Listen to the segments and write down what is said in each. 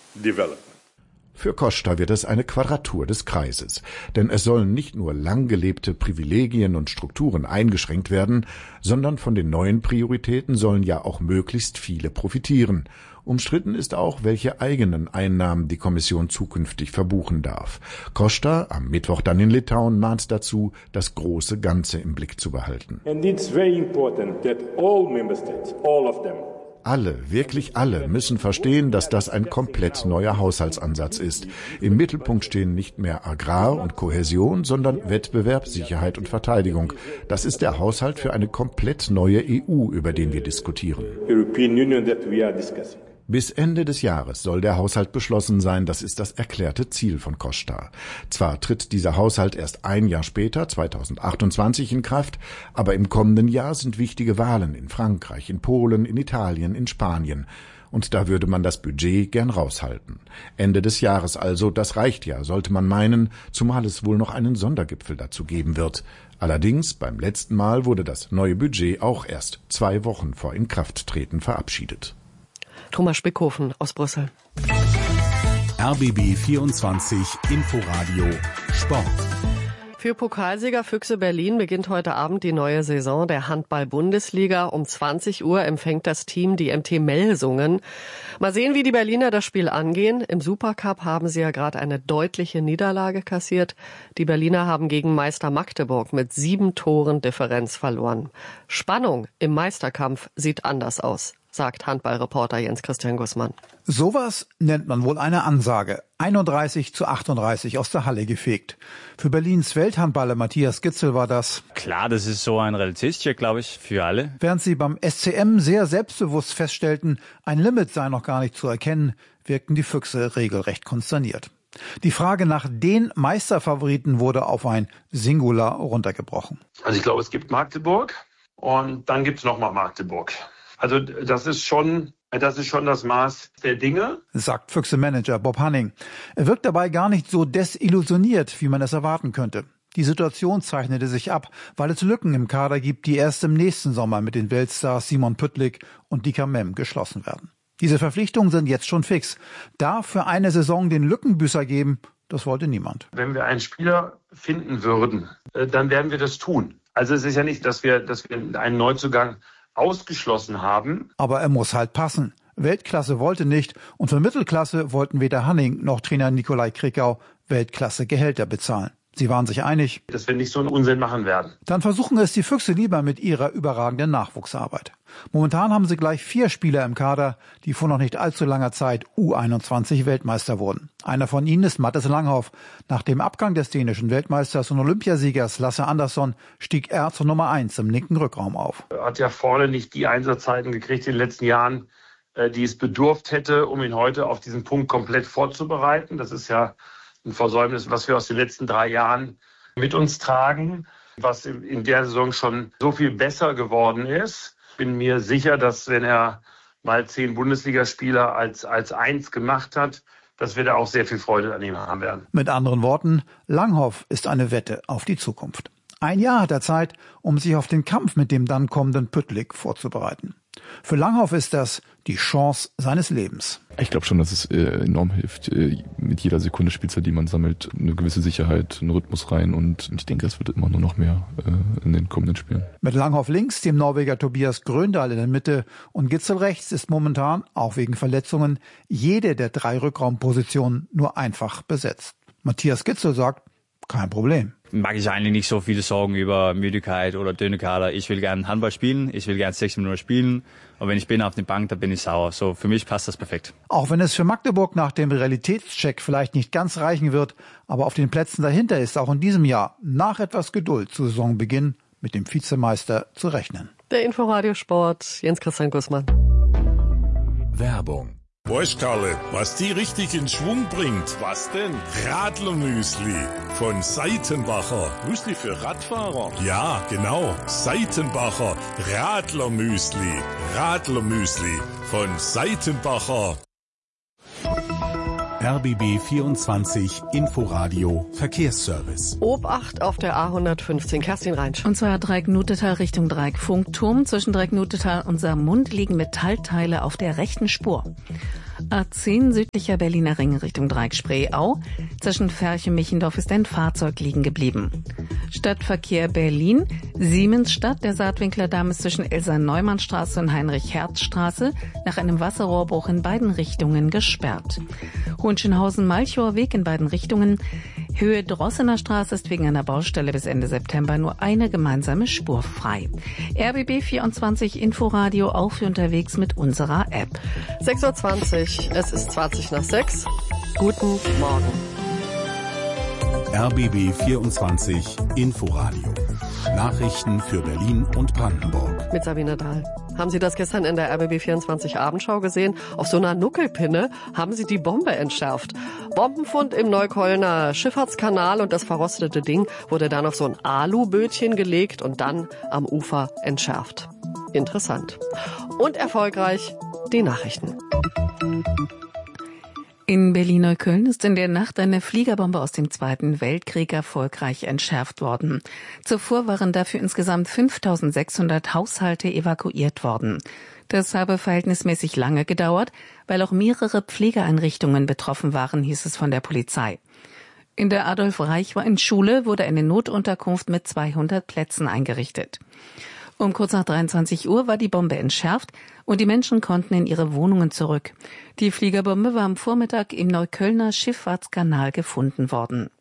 development. Für Costa wird es eine Quadratur des Kreises, denn es sollen nicht nur lang gelebte Privilegien und Strukturen eingeschränkt werden, sondern von den neuen Prioritäten sollen ja auch möglichst viele profitieren. Umstritten ist auch, welche eigenen Einnahmen die Kommission zukünftig verbuchen darf. Costa, am Mittwoch dann in Litauen, mahnt dazu, das große Ganze im Blick zu behalten. And it's very important that all member states, all of them, alle, wirklich alle, müssen verstehen, dass das ein komplett neuer Haushaltsansatz ist. Im Mittelpunkt stehen nicht mehr Agrar und Kohäsion, sondern Wettbewerb, Sicherheit und Verteidigung. Das ist der Haushalt für eine komplett neue EU, über den wir diskutieren. European Union that we are discussing. Bis Ende des Jahres soll der Haushalt beschlossen sein, das ist das erklärte Ziel von Costa. Zwar tritt dieser Haushalt erst ein Jahr später, 2028, in Kraft, aber im kommenden Jahr sind wichtige Wahlen in Frankreich, in Polen, in Italien, in Spanien. Und da würde man das Budget gern raushalten. Ende des Jahres also, das reicht ja, sollte man meinen, zumal es wohl noch einen Sondergipfel dazu geben wird. Allerdings, beim letzten Mal wurde das neue Budget auch erst 2 Wochen vor Inkrafttreten verabschiedet. Thomas Spickhofen aus Brüssel. RBB 24 Inforadio Sport. Für Pokalsieger Füchse Berlin beginnt heute Abend die neue Saison der Handball-Bundesliga. Um 20 Uhr empfängt das Team die MT Melsungen. Mal sehen, wie die Berliner das Spiel angehen. Im Supercup haben sie ja gerade eine deutliche Niederlage kassiert. Die Berliner haben gegen Meister Magdeburg mit 7 Toren Differenz verloren. Spannung im Meisterkampf sieht anders aus, sagt Handballreporter Jens-Christian Gussmann. Sowas nennt man wohl eine Ansage. 31:38 aus der Halle gefegt. Für Berlins Welthandballer Matthias Gitzel war das. Klar, das ist so ein Realitätscheck, glaube ich, für alle. Während sie beim SCM sehr selbstbewusst feststellten, ein Limit sei noch gar nicht zu erkennen, wirkten die Füchse regelrecht konsterniert. Die Frage nach den Meisterfavoriten wurde auf ein Singular runtergebrochen. Also ich glaube, es gibt Magdeburg und dann gibt es nochmal Magdeburg. Also das ist schon das Maß der Dinge, sagt Füchse-Manager Bob Hanning. Er wirkt dabei gar nicht so desillusioniert, wie man es erwarten könnte. Die Situation zeichnete sich ab, weil es Lücken im Kader gibt, die erst im nächsten Sommer mit den Weltstars Simon Püttlik und Dika Mem geschlossen werden. Diese Verpflichtungen sind jetzt schon fix. Darf für eine Saison den Lückenbüßer geben, das wollte niemand. Wenn wir einen Spieler finden würden, dann werden wir das tun. Also es ist ja nicht, dass wir einen Neuzugang ausgeschlossen haben. Aber er muss halt passen. Weltklasse wollte nicht und für Mittelklasse wollten weder Hanning noch Trainer Nikolai Krikau Weltklasse-Gehälter bezahlen. Sie waren sich einig, dass wir nicht so einen Unsinn machen werden. Dann versuchen es die Füchse lieber mit ihrer überragenden Nachwuchsarbeit. Momentan haben sie gleich 4 Spieler im Kader, die vor noch nicht allzu langer Zeit U21 Weltmeister wurden. Einer von ihnen ist Mattis Langhoff. Nach dem Abgang des dänischen Weltmeisters und Olympiasiegers Lasse Andersson stieg er zur Nummer 1 im linken Rückraum auf. Er hat ja vorne nicht die Einsatzzeiten gekriegt in den letzten Jahren, die es bedurft hätte, um ihn heute auf diesen Punkt komplett vorzubereiten. Das ist ja ein Versäumnis, was wir aus den letzten 3 Jahren mit uns tragen, was in der Saison schon so viel besser geworden ist. Ich bin mir sicher, dass wenn er mal 10 Bundesligaspieler als 1 gemacht hat, dass wir da auch sehr viel Freude an ihm haben werden. Mit anderen Worten, Langhoff ist eine Wette auf die Zukunft. 1 Jahr hat er Zeit, um sich auf den Kampf mit dem dann kommenden Püttlik vorzubereiten. Für Langhoff ist das die Chance seines Lebens. Ich glaube schon, dass es enorm hilft, mit jeder Sekunde Spielzeit, die man sammelt, eine gewisse Sicherheit, einen Rhythmus rein und ich denke, es wird immer nur noch mehr in den kommenden Spielen. Mit Langhoff links, dem Norweger Tobias Gröndal in der Mitte und Gitzel rechts ist momentan, auch wegen Verletzungen, jede der 3 Rückraumpositionen nur einfach besetzt. Matthias Gitzel sagt, kein Problem. Mag ich eigentlich nicht so viele Sorgen über Müdigkeit oder dünne Kader. Ich will gerne Handball spielen, ich will gerne 60 Minuten spielen. Und wenn ich bin auf der Bank, dann bin ich sauer. So, für mich passt das perfekt. Auch wenn es für Magdeburg nach dem Realitätscheck vielleicht nicht ganz reichen wird, aber auf den Plätzen dahinter ist auch in diesem Jahr nach etwas Geduld zu Saisonbeginn mit dem Vizemeister zu rechnen. Der Inforadio Sport, Jens-Christian Gussmann. Werbung. Weißt Karle, was die richtig in Schwung bringt? Was denn? Radlermüsli von Seitenbacher. Müsli für Radfahrer? Ja, genau. Seitenbacher Radlermüsli. Radlermüsli von Seitenbacher. RBB 24 Inforadio Verkehrsservice. Obacht auf der A115. Kerstin Reinsch. Und zwar Dreieck-Nutetal Richtung Dreieck-Funkturm. Zwischen Dreieck-Nutetal und Saarmund liegen Metallteile auf der rechten Spur. A10 südlicher Berliner Ring Richtung Dreieck-Spreeau. Zwischen Ferchen-Michendorf ist ein Fahrzeug liegen geblieben. Stadtverkehr Berlin. Siemensstadt. Der Saatwinkler Damm ist zwischen Elsa-Neumann-Straße und Heinrich-Herz-Straße nach einem Wasserrohrbruch in beiden Richtungen gesperrt. Hohenschönhausen-Malchower Weg in beiden Richtungen. Höhe Drossener Straße ist wegen einer Baustelle bis Ende September nur eine gemeinsame Spur frei. RBB 24 Inforadio auch für unterwegs mit unserer App. 6:20 Uhr, es ist 6:20. Guten Morgen. RBB 24 Inforadio. Nachrichten für Berlin und Brandenburg. Mit Sabine Dahl. Haben Sie das gestern in der RBB 24 Abendschau gesehen? Auf so einer Nuckelpinne haben sie die Bombe entschärft. Bombenfund im Neuköllner Schifffahrtskanal und das verrostete Ding wurde dann auf so ein Alubötchen gelegt und dann am Ufer entschärft. Interessant. Und erfolgreich die Nachrichten. In Berlin-Neukölln ist in der Nacht eine Fliegerbombe aus dem Zweiten Weltkrieg erfolgreich entschärft worden. Zuvor waren dafür insgesamt 5.600 Haushalte evakuiert worden. Das habe verhältnismäßig lange gedauert, weil auch mehrere Pflegeeinrichtungen betroffen waren, hieß es von der Polizei. In der Adolf-Reichwein-Schule wurde eine Notunterkunft mit 200 Plätzen eingerichtet. Um kurz nach 23 Uhr war die Bombe entschärft und die Menschen konnten in ihre Wohnungen zurück. Die Fliegerbombe war am Vormittag im Neuköllner Schifffahrtskanal gefunden worden.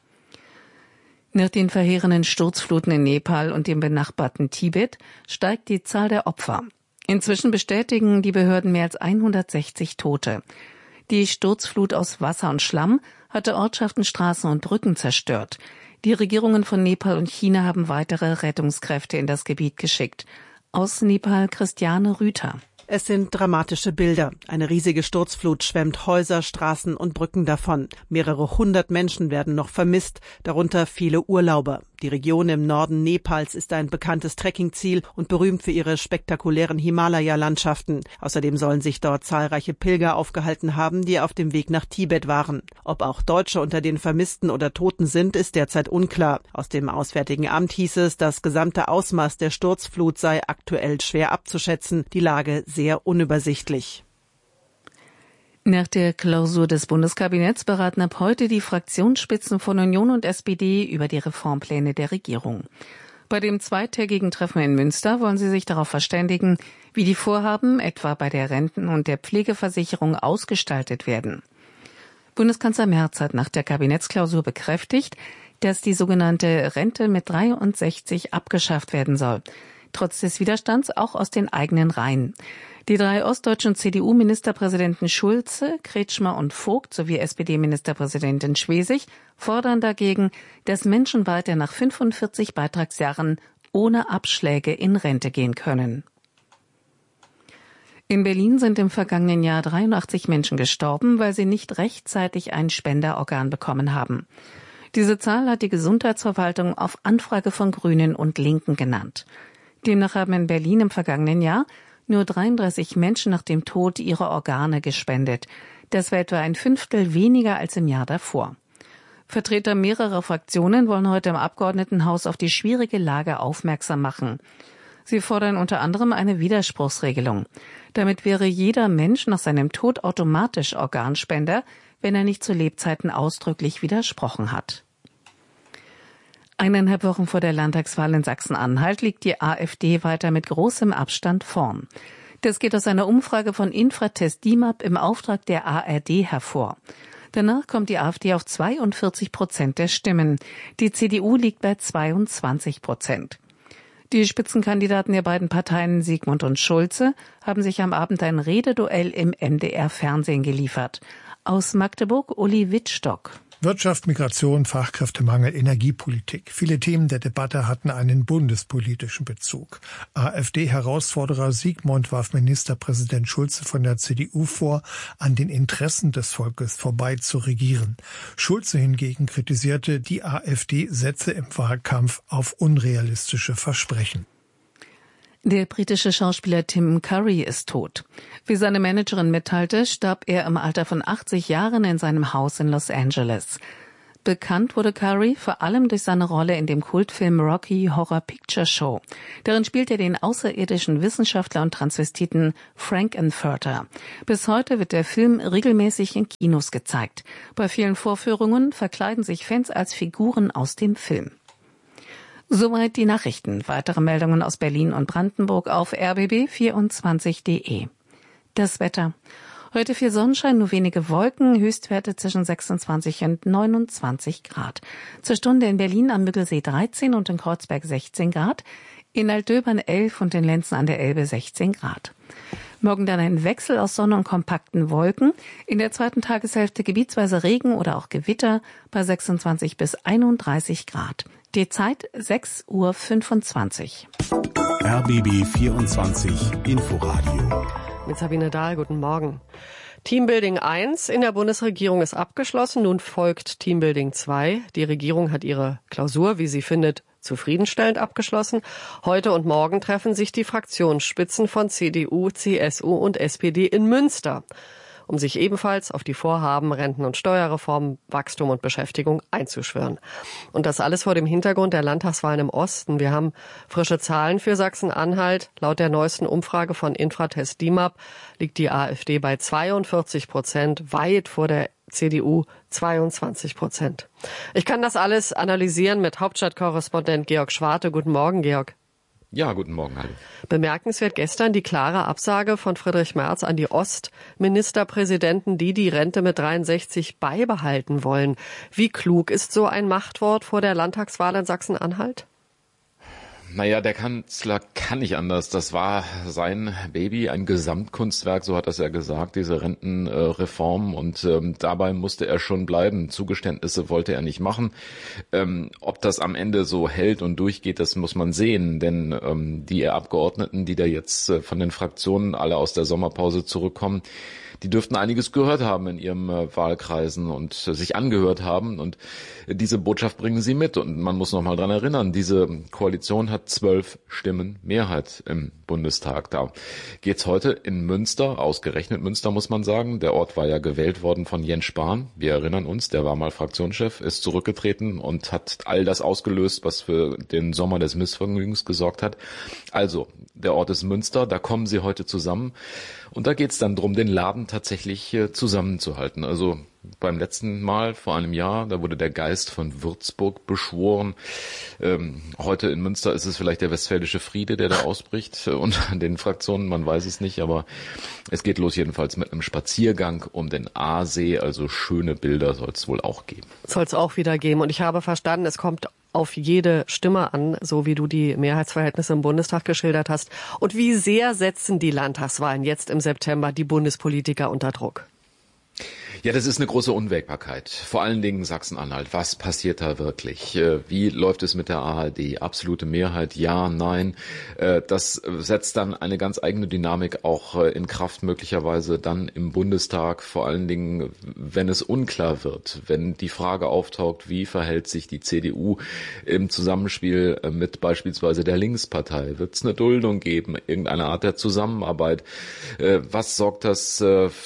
Nach den verheerenden Sturzfluten in Nepal und dem benachbarten Tibet steigt die Zahl der Opfer. Inzwischen bestätigen die Behörden mehr als 160 Tote. Die Sturzflut aus Wasser und Schlamm hatte Ortschaften, Straßen und Brücken zerstört. Die Regierungen von Nepal und China haben weitere Rettungskräfte in das Gebiet geschickt. Aus Nepal Christiane Rüther. Es sind dramatische Bilder. Eine riesige Sturzflut schwemmt Häuser, Straßen und Brücken davon. Mehrere hundert Menschen werden noch vermisst, darunter viele Urlauber. Die Region im Norden Nepals ist ein bekanntes Trekkingziel und berühmt für ihre spektakulären Himalaya-Landschaften. Außerdem sollen sich dort zahlreiche Pilger aufgehalten haben, die auf dem Weg nach Tibet waren. Ob auch Deutsche unter den Vermissten oder Toten sind, ist derzeit unklar. Aus dem Auswärtigen Amt hieß es, das gesamte Ausmaß der Sturzflut sei aktuell schwer abzuschätzen, die Lage sehr unübersichtlich. Nach der Klausur des Bundeskabinetts beraten ab heute die Fraktionsspitzen von Union und SPD über die Reformpläne der Regierung. Bei dem zweitägigen Treffen in Münster wollen sie sich darauf verständigen, wie die Vorhaben etwa bei der Renten- und der Pflegeversicherung ausgestaltet werden. Bundeskanzler Merz hat nach der Kabinettsklausur bekräftigt, dass die sogenannte Rente mit 63 abgeschafft werden soll. Trotz des Widerstands auch aus den eigenen Reihen. Die drei ostdeutschen CDU-Ministerpräsidenten Schulze, Kretschmer und Vogt sowie SPD-Ministerpräsidentin Schwesig fordern dagegen, dass Menschen weiter nach 45 Beitragsjahren ohne Abschläge in Rente gehen können. In Berlin sind im vergangenen Jahr 83 Menschen gestorben, weil sie nicht rechtzeitig ein Spenderorgan bekommen haben. Diese Zahl hat die Gesundheitsverwaltung auf Anfrage von Grünen und Linken genannt. Demnach haben in Berlin im vergangenen Jahr nur 33 Menschen nach dem Tod ihre Organe gespendet. Das war etwa ein Fünftel weniger als im Jahr davor. Vertreter mehrerer Fraktionen wollen heute im Abgeordnetenhaus auf die schwierige Lage aufmerksam machen. Sie fordern unter anderem eine Widerspruchsregelung. Damit wäre jeder Mensch nach seinem Tod automatisch Organspender, wenn er nicht zu Lebzeiten ausdrücklich widersprochen hat. 1,5 Wochen vor der Landtagswahl in Sachsen-Anhalt liegt die AfD weiter mit großem Abstand vorn. Das geht aus einer Umfrage von Infratest DIMAP im Auftrag der ARD hervor. Danach kommt die AfD auf 42% der Stimmen. Die CDU liegt bei 22%. Die Spitzenkandidaten der beiden Parteien Sigmund und Schulze haben sich am Abend ein Rededuell im MDR-Fernsehen geliefert. Aus Magdeburg Uli Wittstock. Wirtschaft, Migration, Fachkräftemangel, Energiepolitik. Viele Themen der Debatte hatten einen bundespolitischen Bezug. AfD-Herausforderer Sigmund warf Ministerpräsident Schulze von der CDU vor, an den Interessen des Volkes vorbei zu regieren. Schulze hingegen kritisierte, die AfD setze im Wahlkampf auf unrealistische Versprechen. Der britische Schauspieler Tim Curry ist tot. Wie seine Managerin mitteilte, starb er im Alter von 80 Jahren in seinem Haus in Los Angeles. Bekannt wurde Curry vor allem durch seine Rolle in dem Kultfilm Rocky Horror Picture Show. Darin spielt er den außerirdischen Wissenschaftler und Transvestiten Frankenfurter. Bis heute wird der Film regelmäßig in Kinos gezeigt. Bei vielen Vorführungen verkleiden sich Fans als Figuren aus dem Film. Soweit die Nachrichten. Weitere Meldungen aus Berlin und Brandenburg auf rbb24.de. Das Wetter. Heute viel Sonnenschein, nur wenige Wolken, Höchstwerte zwischen 26 und 29 Grad. Zur Stunde in Berlin am Müggelsee 13 und in Kreuzberg 16 Grad, in Altdöbern 11 und in Lenzen an der Elbe 16 Grad. Morgen dann ein Wechsel aus Sonne und kompakten Wolken. In der zweiten Tageshälfte gebietsweise Regen oder auch Gewitter bei 26 bis 31 Grad. Die Zeit 6:25 Uhr. RBB 24 Inforadio. Mit Sabine Dahl, guten Morgen. Teambuilding 1 in der Bundesregierung ist abgeschlossen. Nun folgt Teambuilding 2. Die Regierung hat ihre Klausur, wie sie findet, zufriedenstellend abgeschlossen. Heute und morgen treffen sich die Fraktionsspitzen von CDU, CSU und SPD in Münster, um sich ebenfalls auf die Vorhaben Renten- und Steuerreform, Wachstum und Beschäftigung einzuschwören. Und das alles vor dem Hintergrund der Landtagswahlen im Osten. Wir haben frische Zahlen für Sachsen-Anhalt. Laut der neuesten Umfrage von Infratest DIMAP liegt die AfD bei 42%, weit vor der CDU 22%. Ich kann das alles analysieren mit Hauptstadtkorrespondent Georg Schwarte. Guten Morgen, Georg. Ja, guten Morgen, hallo. Bemerkenswert gestern die klare Absage von Friedrich Merz an die Ostministerpräsidenten, die die Rente mit 63 beibehalten wollen. Wie klug ist so ein Machtwort vor der Landtagswahl in Sachsen-Anhalt? Naja, der Kanzler kann nicht anders. Das war sein Baby, ein Gesamtkunstwerk, so hat das ja gesagt, diese Rentenreform. Und dabei musste er schon bleiben. Zugeständnisse wollte er nicht machen. Ob das am Ende so hält und durchgeht, das muss man sehen. Denn die Abgeordneten, die da jetzt von den Fraktionen alle aus der Sommerpause zurückkommen, die dürften einiges gehört haben in ihren Wahlkreisen und sich angehört haben. Und diese Botschaft bringen sie mit. Und man muss noch mal dran erinnern, diese Koalition hat 12 Stimmen Mehrheit im Bundestag. Da geht's heute in Münster, ausgerechnet Münster muss man sagen. Der Ort war ja gewählt worden von Jens Spahn. Wir erinnern uns, der war mal Fraktionschef, ist zurückgetreten und hat all das ausgelöst, was für den Sommer des Missvergnügens gesorgt hat. Also, der Ort ist Münster, da kommen sie heute zusammen. Und da geht's dann drum, den Laden tatsächlich zusammenzuhalten. Also beim letzten Mal, vor einem Jahr, da wurde der Geist von Würzburg beschworen. Heute in Münster ist es vielleicht der westfälische Friede, der da ausbricht unter den Fraktionen, man weiß es nicht. Aber es geht los jedenfalls mit einem Spaziergang um den Aasee. Also schöne Bilder soll es wohl auch geben. Soll es auch wieder geben. Und ich habe verstanden, es kommt auf jede Stimme an, so wie du die Mehrheitsverhältnisse im Bundestag geschildert hast. Und wie sehr setzen die Landtagswahlen jetzt im September die Bundespolitiker unter Druck? Ja, das ist eine große Unwägbarkeit. Vor allen Dingen Sachsen-Anhalt. Was passiert da wirklich? Wie läuft es mit der ARD? Absolute Mehrheit? Ja, nein. Das setzt dann eine ganz eigene Dynamik auch in Kraft, möglicherweise dann im Bundestag. Vor allen Dingen, wenn es unklar wird, wenn die Frage auftaucht, wie verhält sich die CDU im Zusammenspiel mit beispielsweise der Linkspartei? Wird es eine Duldung geben? Irgendeine Art der Zusammenarbeit? Was sorgt das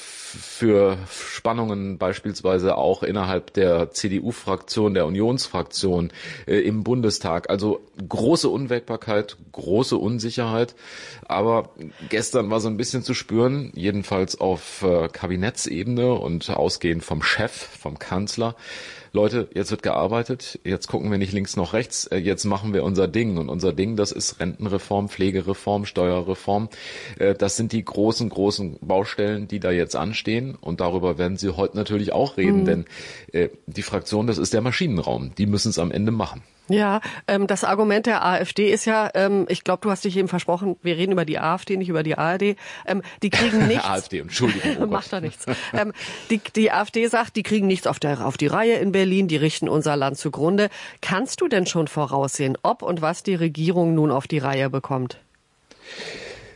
für Spannungen beispielsweise auch innerhalb der CDU-Fraktion, der Unionsfraktion im Bundestag? Also große Unwägbarkeit, große Unsicherheit. Aber gestern war so ein bisschen zu spüren, jedenfalls auf Kabinettsebene und ausgehend vom Chef, vom Kanzler. Leute, jetzt wird gearbeitet, jetzt gucken wir nicht links noch rechts, jetzt machen wir unser Ding. Und unser Ding, das ist Rentenreform, Pflegereform, Steuerreform. Das sind die großen Baustellen, die da jetzt anstehen. Und darüber werden Sie heute natürlich auch reden, denn die Fraktion, das ist der Maschinenraum. Die müssen es am Ende machen. Ja, das Argument der AfD ist ja, ich glaube, du hast dich eben versprochen, wir reden über die AfD, nicht über die ARD. Die kriegen nichts. AfD, Entschuldigung. Oh macht da nichts. Die AfD sagt, die kriegen nichts auf die Reihe in Berlin, die richten unser Land zugrunde. Kannst du denn schon voraussehen, ob und was die Regierung nun auf die Reihe bekommt?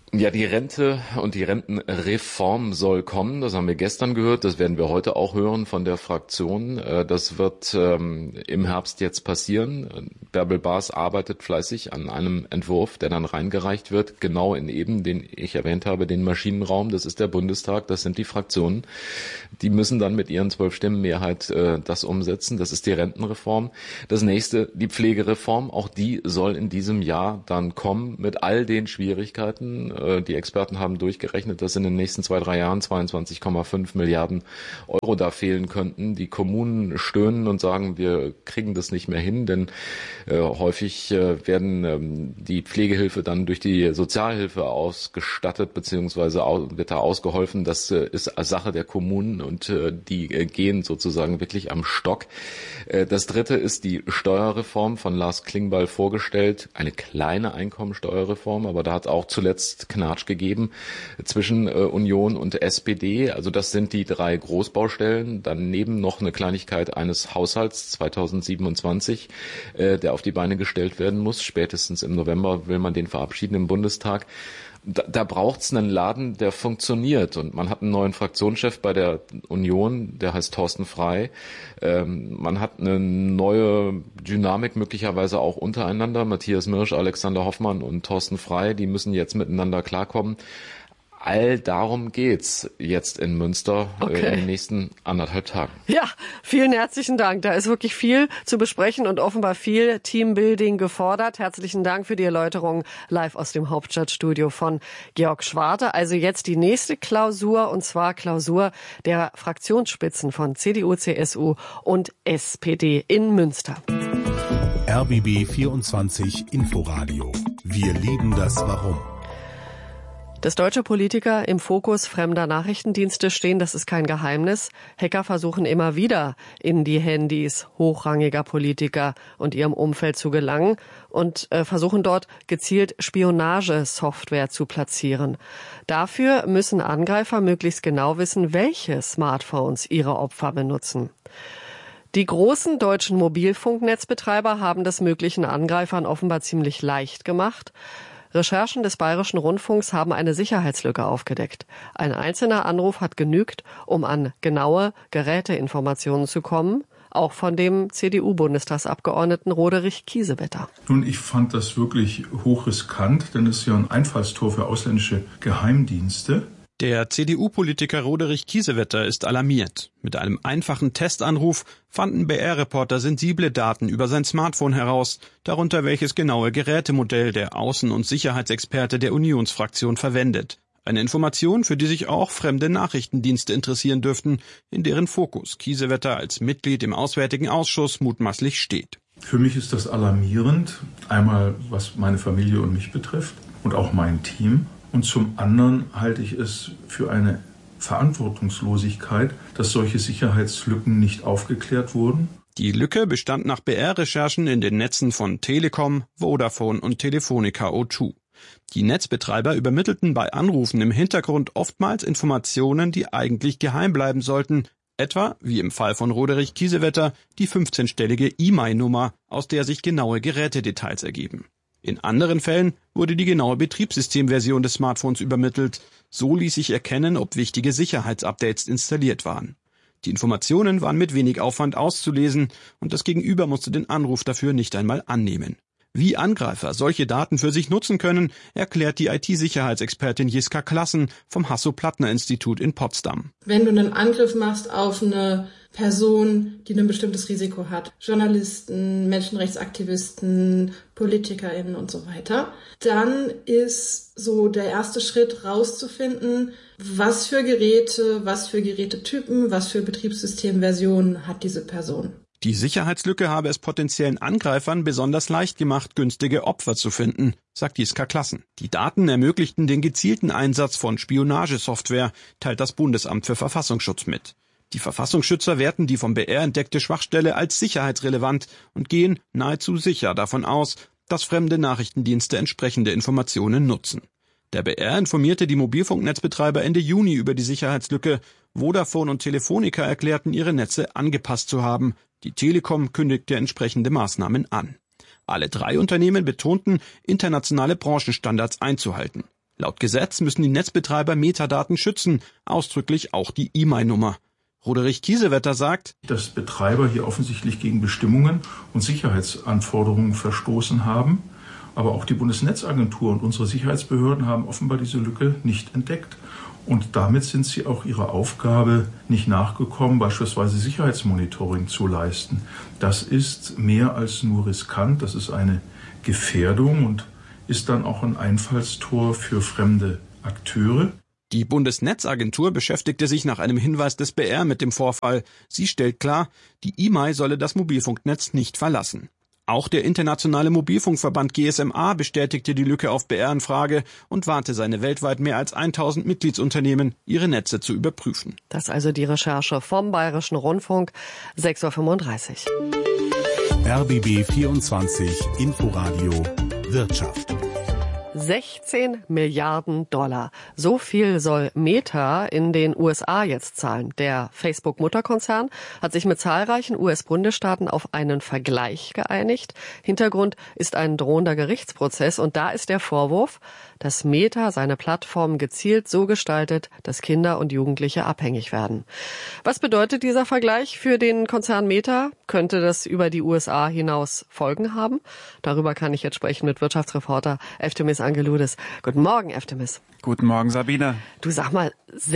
Ja, die Rente und die Rentenreform soll kommen. Das haben wir gestern gehört. Das werden wir heute auch hören von der Fraktion. Das wird im Herbst jetzt passieren. Bärbel Baas arbeitet fleißig an einem Entwurf, der dann reingereicht wird, genau in eben, den ich erwähnt habe, den Maschinenraum. Das ist der Bundestag, das sind die Fraktionen. Die müssen dann mit ihren 12 Stimmen Mehrheit das umsetzen. Das ist die Rentenreform. Das nächste, die Pflegereform. Auch die soll in diesem Jahr dann kommen mit all den Schwierigkeiten. Die Experten haben durchgerechnet, dass in den nächsten 2-3 Jahren 22,5 Milliarden Euro da fehlen könnten. Die Kommunen stöhnen und sagen, wir kriegen das nicht mehr hin, denn häufig werden die Pflegehilfe dann durch die Sozialhilfe ausgestattet, beziehungsweise wird da ausgeholfen. Das ist Sache der Kommunen und die gehen sozusagen wirklich am Stock. Das dritte ist die Steuerreform von Lars Klingbeil vorgestellt. Eine kleine Einkommensteuerreform, aber da hat auch zuletzt Knatsch gegeben zwischen Union und SPD. Also das sind die 3 Großbaustellen. Daneben noch eine Kleinigkeit eines Haushalts 2027, der auf die Beine gestellt werden muss. Spätestens im November will man den verabschieden im Bundestag. Da braucht's einen Laden, der funktioniert. Und man hat einen neuen Fraktionschef bei der Union, der heißt Thorsten Frey. Man hat eine neue Dynamik möglicherweise auch untereinander. Matthias Mirsch, Alexander Hoffmann und Thorsten Frey, die müssen jetzt miteinander klarkommen. All darum geht's jetzt in Münster in den nächsten 1,5 Tagen. Ja, vielen herzlichen Dank. Da ist wirklich viel zu besprechen und offenbar viel Teambuilding gefordert. Herzlichen Dank für die Erläuterung live aus dem Hauptstadtstudio von Georg Schwarte. Also jetzt die nächste Klausur, und zwar Klausur der Fraktionsspitzen von CDU, CSU und SPD in Münster. RBB 24 Inforadio. Wir lieben das Warum. Dass deutsche Politiker im Fokus fremder Nachrichtendienste stehen, das ist kein Geheimnis. Hacker versuchen immer wieder, in die Handys hochrangiger Politiker und ihrem Umfeld zu gelangen und versuchen dort gezielt Spionagesoftware zu platzieren. Dafür müssen Angreifer möglichst genau wissen, welche Smartphones ihre Opfer benutzen. Die großen deutschen Mobilfunknetzbetreiber haben das möglichen Angreifern offenbar ziemlich leicht gemacht. Recherchen des Bayerischen Rundfunks haben eine Sicherheitslücke aufgedeckt. Ein einzelner Anruf hat genügt, um an genaue Geräteinformationen zu kommen, auch von dem CDU-Bundestagsabgeordneten Roderich Kiesewetter. Nun, ich fand das wirklich hochriskant, denn es ist ja ein Einfallstor für ausländische Geheimdienste. Der CDU-Politiker Roderich Kiesewetter ist alarmiert. Mit einem einfachen Testanruf fanden BR-Reporter sensible Daten über sein Smartphone heraus, darunter welches genaue Gerätemodell der Außen- und Sicherheitsexperte der Unionsfraktion verwendet. Eine Information, für die sich auch fremde Nachrichtendienste interessieren dürften, in deren Fokus Kiesewetter als Mitglied im Auswärtigen Ausschuss mutmaßlich steht. Für mich ist das alarmierend, einmal was meine Familie und mich betrifft und auch mein Team. Und zum anderen halte ich es für eine Verantwortungslosigkeit, dass solche Sicherheitslücken nicht aufgeklärt wurden. Die Lücke bestand nach BR-Recherchen in den Netzen von Telekom, Vodafone und Telefonica O2. Die Netzbetreiber übermittelten bei Anrufen im Hintergrund oftmals Informationen, die eigentlich geheim bleiben sollten, etwa, wie im Fall von Roderich Kiesewetter, die 15-stellige IMEI-Nummer, aus der sich genaue Gerätedetails ergeben. In anderen Fällen wurde die genaue Betriebssystemversion des Smartphones übermittelt. So ließ sich erkennen, ob wichtige Sicherheitsupdates installiert waren. Die Informationen waren mit wenig Aufwand auszulesen und das Gegenüber musste den Anruf dafür nicht einmal annehmen. Wie Angreifer solche Daten für sich nutzen können, erklärt die IT-Sicherheitsexpertin Jiska Klassen vom Hasso-Plattner-Institut in Potsdam. Wenn du einen Angriff machst auf eine Person, die ein bestimmtes Risiko hat, Journalisten, Menschenrechtsaktivisten, PolitikerInnen und so weiter, dann ist so der erste Schritt rauszufinden, was für Geräte, was für Gerätetypen, was für Betriebssystemversionen hat diese Person. Die Sicherheitslücke habe es potenziellen Angreifern besonders leicht gemacht, günstige Opfer zu finden, sagt Jiska Klassen. Die Daten ermöglichten den gezielten Einsatz von Spionagesoftware, teilt das Bundesamt für Verfassungsschutz mit. Die Verfassungsschützer werten die vom BR entdeckte Schwachstelle als sicherheitsrelevant und gehen nahezu sicher davon aus, dass fremde Nachrichtendienste entsprechende Informationen nutzen. Der BR informierte die Mobilfunknetzbetreiber Ende Juni über die Sicherheitslücke. Vodafone und Telefonica erklärten, ihre Netze angepasst zu haben. Die Telekom kündigte entsprechende Maßnahmen an. Alle 3 Unternehmen betonten, internationale Branchenstandards einzuhalten. Laut Gesetz müssen die Netzbetreiber Metadaten schützen, ausdrücklich auch die E-Mail-Nummer. Roderich Kiesewetter sagt, dass Betreiber hier offensichtlich gegen Bestimmungen und Sicherheitsanforderungen verstoßen haben. Aber auch die Bundesnetzagentur und unsere Sicherheitsbehörden haben offenbar diese Lücke nicht entdeckt. Und damit sind sie auch ihrer Aufgabe nicht nachgekommen, beispielsweise Sicherheitsmonitoring zu leisten. Das ist mehr als nur riskant, das ist eine Gefährdung und ist dann auch ein Einfallstor für fremde Akteure. Die Bundesnetzagentur beschäftigte sich nach einem Hinweis des BR mit dem Vorfall. Sie stellt klar, die IMEI solle das Mobilfunknetz nicht verlassen. Auch der internationale Mobilfunkverband GSMA bestätigte die Lücke auf BR-Anfrage und warnte seine weltweit mehr als 1000 Mitgliedsunternehmen, ihre Netze zu überprüfen. Das ist also die Recherche vom Bayerischen Rundfunk, 6:35 Uhr. RBB 24 Inforadio Wirtschaft. 16 Milliarden $. So viel soll Meta in den USA jetzt zahlen. Der Facebook-Mutterkonzern hat sich mit zahlreichen US-Bundesstaaten auf einen Vergleich geeinigt. Hintergrund ist ein drohender Gerichtsprozess und da ist der Vorwurf, dass Meta seine Plattform gezielt so gestaltet, dass Kinder und Jugendliche abhängig werden. Was bedeutet dieser Vergleich für den Konzern Meta? Könnte das über die USA hinaus Folgen haben? Darüber kann ich jetzt sprechen mit Wirtschaftsreporter Eftemis Angeloudes. Guten Morgen, Eftemis. Guten Morgen, Sabine. Du, sag mal,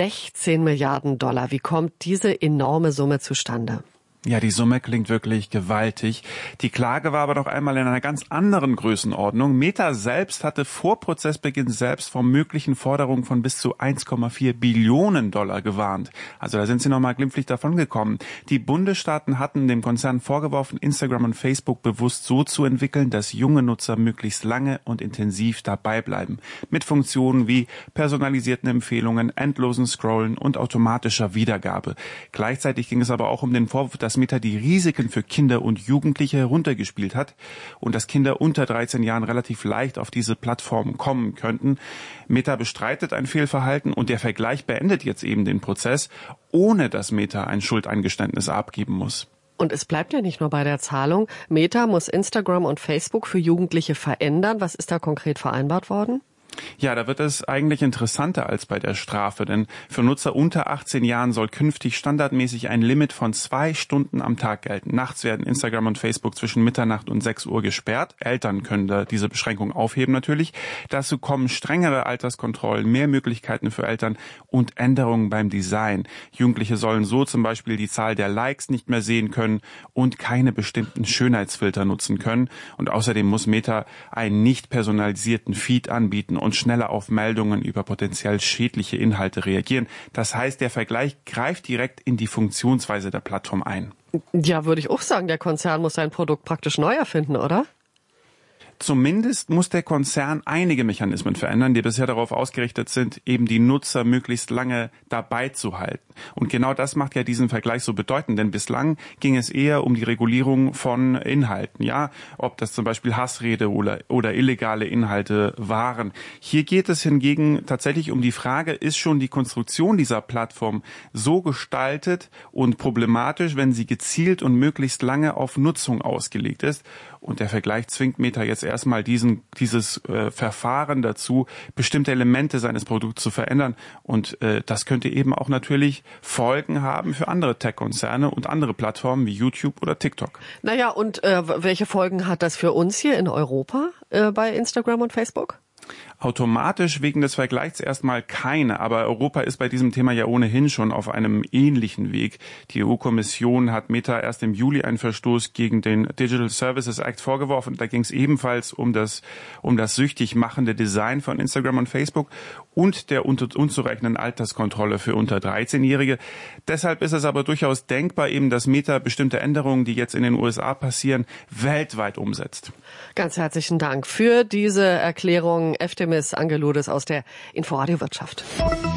16 Milliarden $. Wie kommt diese enorme Summe zustande? Ja, die Summe klingt wirklich gewaltig. Die Klage war aber noch einmal in einer ganz anderen Größenordnung. Meta selbst hatte vor Prozessbeginn selbst vor möglichen Forderungen von bis zu 1,4 Billionen $ gewarnt. Also da sind sie noch mal glimpflich davongekommen. Die Bundesstaaten hatten dem Konzern vorgeworfen, Instagram und Facebook bewusst so zu entwickeln, dass junge Nutzer möglichst lange und intensiv dabei bleiben. Mit Funktionen wie personalisierten Empfehlungen, endlosen Scrollen und automatischer Wiedergabe. Gleichzeitig ging es aber auch um den Vorwurf, dass Meta die Risiken für Kinder und Jugendliche heruntergespielt hat und dass Kinder unter 13 Jahren relativ leicht auf diese Plattformen kommen könnten. Meta bestreitet ein Fehlverhalten und der Vergleich beendet jetzt eben den Prozess, ohne dass Meta ein Schuldeingeständnis abgeben muss. Und es bleibt ja nicht nur bei der Zahlung. Meta muss Instagram und Facebook für Jugendliche verändern. Was ist da konkret vereinbart worden? Ja, da wird es eigentlich interessanter als bei der Strafe, denn für Nutzer unter 18 Jahren soll künftig standardmäßig ein Limit von 2 Stunden am Tag gelten. Nachts werden Instagram und Facebook zwischen Mitternacht und 6 Uhr gesperrt. Eltern können da diese Beschränkung aufheben natürlich. Dazu kommen strengere Alterskontrollen, mehr Möglichkeiten für Eltern und Änderungen beim Design. Jugendliche sollen so zum Beispiel die Zahl der Likes nicht mehr sehen können und keine bestimmten Schönheitsfilter nutzen können. Und außerdem muss Meta einen nicht personalisierten Feed anbieten und schneller auf Meldungen über potenziell schädliche Inhalte reagieren. Das heißt, der Vergleich greift direkt in die Funktionsweise der Plattform ein. Ja, würde ich auch sagen, der Konzern muss sein Produkt praktisch neu erfinden, oder? Zumindest muss der Konzern einige Mechanismen verändern, die bisher darauf ausgerichtet sind, eben die Nutzer möglichst lange dabei zu halten. Und genau das macht ja diesen Vergleich so bedeutend, denn bislang ging es eher um die Regulierung von Inhalten, ja, ob das zum Beispiel Hassrede oder illegale Inhalte waren. Hier geht es hingegen tatsächlich um die Frage, ist schon die Konstruktion dieser Plattform so gestaltet und problematisch, wenn sie gezielt und möglichst lange auf Nutzung ausgelegt ist? Und der Vergleich zwingt Meta jetzt erstmal dieses Verfahren dazu, bestimmte Elemente seines Produkts zu verändern. Und das könnte eben auch natürlich Folgen haben für andere Tech-Konzerne und andere Plattformen wie YouTube oder TikTok. Naja, und welche Folgen hat das für uns hier in Europa bei Instagram und Facebook? Automatisch wegen des Vergleichs erstmal keine, aber Europa ist bei diesem Thema ja ohnehin schon auf einem ähnlichen Weg. Die EU-Kommission hat Meta erst im Juli einen Verstoß gegen den Digital Services Act vorgeworfen. Da ging es ebenfalls um das süchtig machende Design von Instagram und Facebook und der unzureichenden Alterskontrolle für unter 13-Jährige. Deshalb ist es aber durchaus denkbar eben, dass Meta bestimmte Änderungen, die jetzt in den USA passieren, weltweit umsetzt. Ganz herzlichen Dank für diese Erklärung, Eftemis Angeloudes aus der Inforadio Wirtschaft.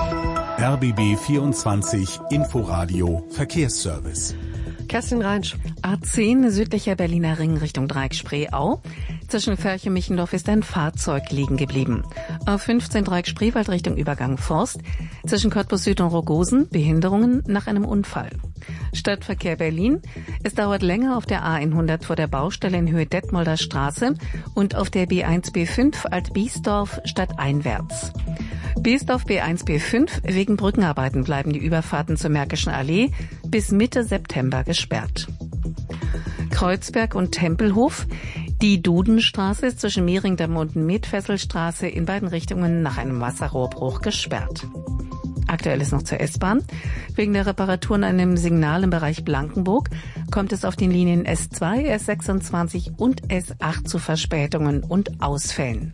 RBB 24 Inforadio Verkehrsservice. Kerstin Reinsch. A10 südlicher Berliner Ring Richtung Dreieck-Spreeau. Zwischen Förche-Michendorf ist ein Fahrzeug liegen geblieben. A15 Dreieck-Spreewald Richtung Übergang Forst. Zwischen Cottbus Süd und Rogosen Behinderungen nach einem Unfall. Stadtverkehr Berlin. Es dauert länger auf der A100 vor der Baustelle in Höhe Detmolder Straße und auf der B1 B5 Alt-Biesdorf stadteinwärts. Beest auf B1, B5. Wegen Brückenarbeiten bleiben die Überfahrten zur Märkischen Allee bis Mitte September gesperrt. Kreuzberg und Tempelhof. Die Dudenstraße ist zwischen Mehringdamm und Metfesselstraße in beiden Richtungen nach einem Wasserrohrbruch gesperrt. Aktuell ist noch zur S-Bahn. Wegen der Reparatur an einem Signal im Bereich Blankenburg kommt es auf den Linien S2, S26 und S8 zu Verspätungen und Ausfällen.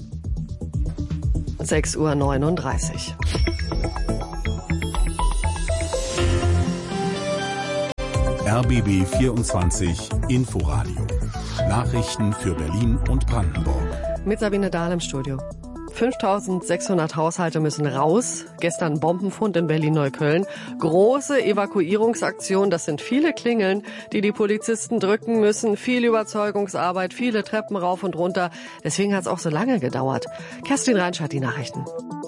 6:39 Uhr. RBB 24 Inforadio. Nachrichten für Berlin und Brandenburg. Mit Sabine Dahl im Studio. 5.600 Haushalte müssen raus. Gestern Bombenfund in Berlin-Neukölln. Große Evakuierungsaktion. Das sind viele Klingeln, die die Polizisten drücken müssen. Viel Überzeugungsarbeit, viele Treppen rauf und runter. Deswegen hat es auch so lange gedauert. Kerstin Reinsch hat die Nachrichten.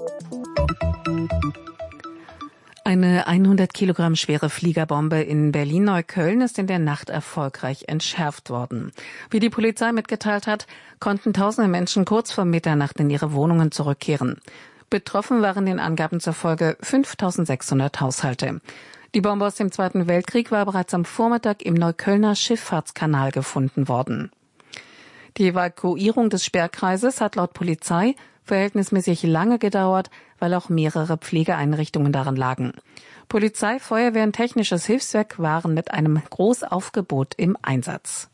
Eine 100 Kilogramm schwere Fliegerbombe in Berlin-Neukölln ist in der Nacht erfolgreich entschärft worden. Wie die Polizei mitgeteilt hat, konnten tausende Menschen kurz vor Mitternacht in ihre Wohnungen zurückkehren. Betroffen waren den Angaben zufolge 5.600 Haushalte. Die Bombe aus dem Zweiten Weltkrieg war bereits am Vormittag im Neuköllner Schifffahrtskanal gefunden worden. Die Evakuierung des Sperrkreises hat laut Polizei verhältnismäßig lange gedauert, weil auch mehrere Pflegeeinrichtungen darin lagen. Polizei, Feuerwehr und technisches Hilfswerk waren mit einem Großaufgebot im Einsatz.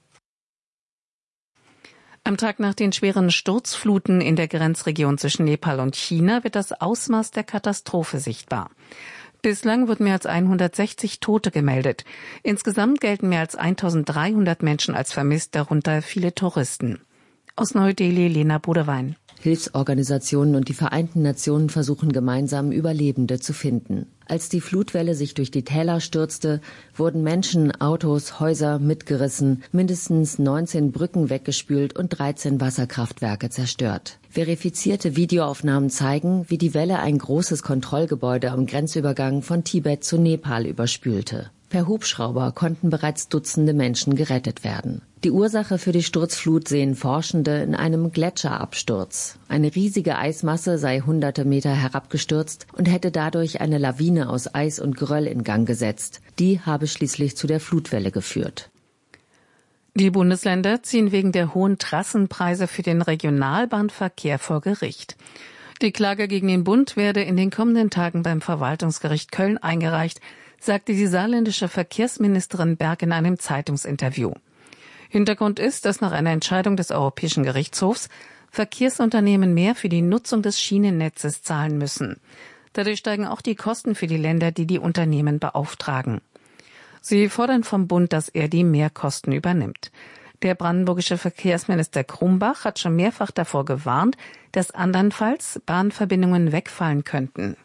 Am Tag nach den schweren Sturzfluten in der Grenzregion zwischen Nepal und China wird das Ausmaß der Katastrophe sichtbar. Bislang wurden mehr als 160 Tote gemeldet. Insgesamt gelten mehr als 1.300 Menschen als vermisst, darunter viele Touristen. Aus Neu-Delhi, Lena Bodewein. Hilfsorganisationen und die Vereinten Nationen versuchen gemeinsam, Überlebende zu finden. Als die Flutwelle sich durch die Täler stürzte, wurden Menschen, Autos, Häuser mitgerissen, mindestens 19 Brücken weggespült und 13 Wasserkraftwerke zerstört. Verifizierte Videoaufnahmen zeigen, wie die Welle ein großes Kontrollgebäude am Grenzübergang von Tibet zu Nepal überspülte. Per Hubschrauber konnten bereits Dutzende Menschen gerettet werden. Die Ursache für die Sturzflut sehen Forschende in einem Gletscherabsturz. Eine riesige Eismasse sei hunderte Meter herabgestürzt und hätte dadurch eine Lawine aus Eis und Geröll in Gang gesetzt. Die habe schließlich zu der Flutwelle geführt. Die Bundesländer ziehen wegen der hohen Trassenpreise für den Regionalbahnverkehr vor Gericht. Die Klage gegen den Bund werde in den kommenden Tagen beim Verwaltungsgericht Köln eingereicht, sagte die saarländische Verkehrsministerin Berg in einem Zeitungsinterview. Hintergrund ist, dass nach einer Entscheidung des Europäischen Gerichtshofs Verkehrsunternehmen mehr für die Nutzung des Schienennetzes zahlen müssen. Dadurch steigen auch die Kosten für die Länder, die die Unternehmen beauftragen. Sie fordern vom Bund, dass er die Mehrkosten übernimmt. Der brandenburgische Verkehrsminister Krumbach hat schon mehrfach davor gewarnt, dass andernfalls Bahnverbindungen wegfallen könnten.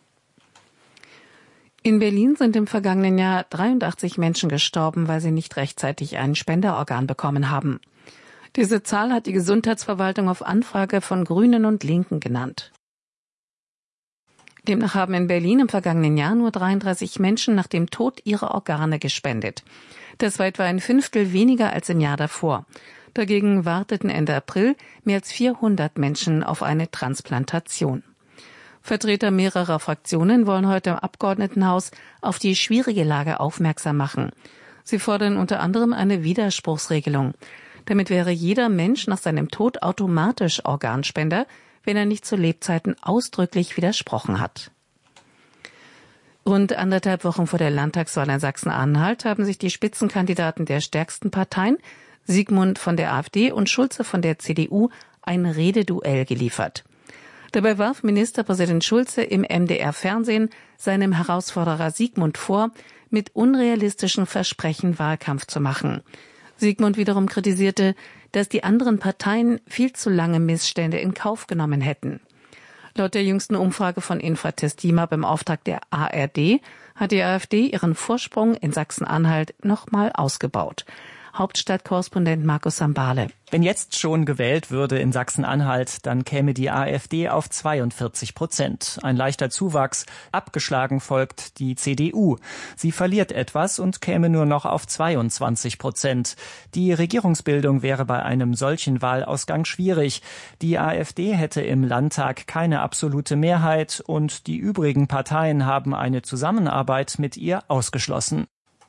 In Berlin sind im vergangenen Jahr 83 Menschen gestorben, weil sie nicht rechtzeitig ein Spenderorgan bekommen haben. Diese Zahl hat die Gesundheitsverwaltung auf Anfrage von Grünen und Linken genannt. Demnach haben in Berlin im vergangenen Jahr nur 33 Menschen nach dem Tod ihre Organe gespendet. Das war etwa ein Fünftel weniger als im Jahr davor. Dagegen warteten Ende April mehr als 400 Menschen auf eine Transplantation. Vertreter mehrerer Fraktionen wollen heute im Abgeordnetenhaus auf die schwierige Lage aufmerksam machen. Sie fordern unter anderem eine Widerspruchsregelung. Damit wäre jeder Mensch nach seinem Tod automatisch Organspender, wenn er nicht zu Lebzeiten ausdrücklich widersprochen hat. Rund 1,5 Wochen vor der Landtagswahl in Sachsen-Anhalt haben sich die Spitzenkandidaten der stärksten Parteien, Sigmund von der AfD und Schulze von der CDU, ein Rededuell geliefert. Dabei warf Ministerpräsident Schulze im MDR-Fernsehen seinem Herausforderer Sigmund vor, mit unrealistischen Versprechen Wahlkampf zu machen. Sigmund wiederum kritisierte, dass die anderen Parteien viel zu lange Missstände in Kauf genommen hätten. Laut der jüngsten Umfrage von Infratest DIMAP im Auftrag der ARD hat die AfD ihren Vorsprung in Sachsen-Anhalt nochmal ausgebaut. Hauptstadtkorrespondent Markus Sambale. Wenn jetzt schon gewählt würde in Sachsen-Anhalt, dann käme die AfD auf 42%. Ein leichter Zuwachs. Abgeschlagen folgt die CDU. Sie verliert etwas und käme nur noch auf 22%. Die Regierungsbildung wäre bei einem solchen Wahlausgang schwierig. Die AfD hätte im Landtag keine absolute Mehrheit und die übrigen Parteien haben eine Zusammenarbeit mit ihr ausgeschlossen.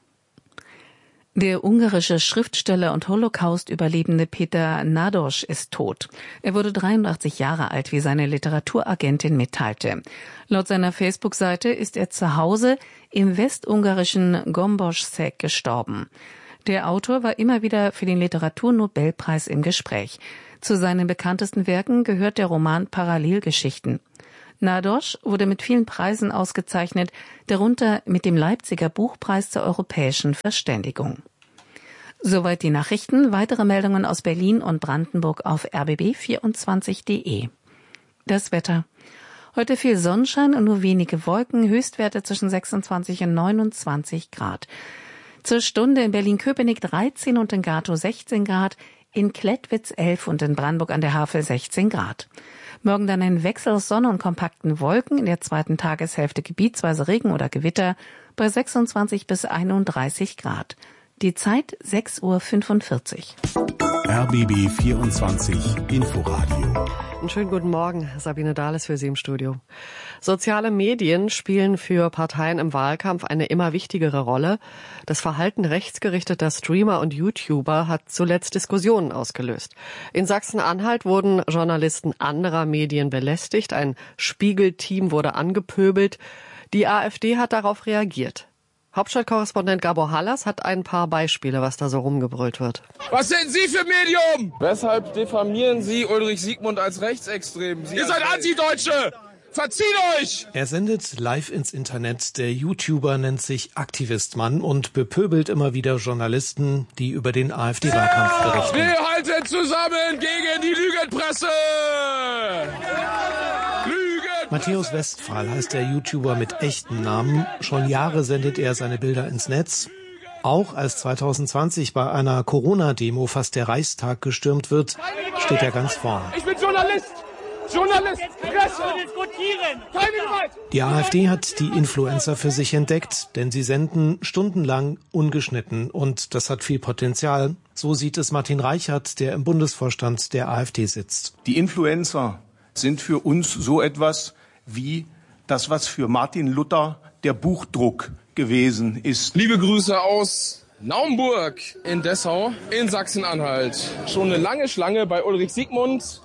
Der ungarische Schriftsteller und Holocaust-Überlebende Peter Nádas ist tot. Er wurde 83 Jahre alt, wie seine Literaturagentin mitteilte. Laut seiner Facebook-Seite ist er zu Hause im westungarischen Gomboschszeg gestorben. Der Autor war immer wieder für den Literaturnobelpreis im Gespräch. Zu seinen bekanntesten Werken gehört der Roman Parallelgeschichten. Nádas wurde mit vielen Preisen ausgezeichnet, darunter mit dem Leipziger Buchpreis zur europäischen Verständigung. Soweit die Nachrichten. Weitere Meldungen aus Berlin und Brandenburg auf rbb24.de. Das Wetter. Heute viel Sonnenschein und nur wenige Wolken, Höchstwerte zwischen 26 und 29 Grad. Zur Stunde in Berlin-Köpenick 13 und in Gatow 16 Grad, in Klettwitz 11 und in Brandenburg an der Havel 16 Grad. Morgen dann ein Wechsel aus Sonne und kompakten Wolken, in der zweiten Tageshälfte gebietsweise Regen oder Gewitter bei 26 bis 31 Grad. Die Zeit 6:45 Uhr. RBB 24 Inforadio. Einen schönen guten Morgen, Sabine Dahl ist für Sie im Studio. Soziale Medien spielen für Parteien im Wahlkampf eine immer wichtigere Rolle. Das Verhalten rechtsgerichteter Streamer und YouTuber hat zuletzt Diskussionen ausgelöst. In Sachsen-Anhalt wurden Journalisten anderer Medien belästigt, ein Spiegel-Team wurde angepöbelt. Die AfD hat darauf reagiert. Hauptstadtkorrespondent Gabor Hallas hat ein paar Beispiele, was da so rumgebrüllt wird. Was sind Sie für Medium? Weshalb diffamieren Sie Ulrich Siegmund als rechtsextrem? Ihr seid Antideutsche! Verzieht euch! Er sendet live ins Internet. Der YouTuber nennt sich Aktivistmann und bepöbelt immer wieder Journalisten, die über den AfD-Wahlkampf berichten. Wir halten zusammen gegen die Lügenpresse! Matthäus Westphal heißt der YouTuber mit echtem Namen. Schon Jahre sendet er seine Bilder ins Netz. Auch als 2020 bei einer Corona-Demo fast der Reichstag gestürmt wird, steht er ganz vorne. Ich bin Journalist! Presse! Keine Gewalt! Die AfD hat die Influencer für sich entdeckt, denn sie senden stundenlang ungeschnitten und das hat viel Potenzial. So sieht es Martin Reichert, der im Bundesvorstand der AfD sitzt. Die Influencer sind für uns so etwas wie das, was für Martin Luther der Buchdruck gewesen ist. Liebe Grüße aus Naumburg in Dessau in Sachsen-Anhalt. Schon eine lange Schlange bei Ulrich Siegmund.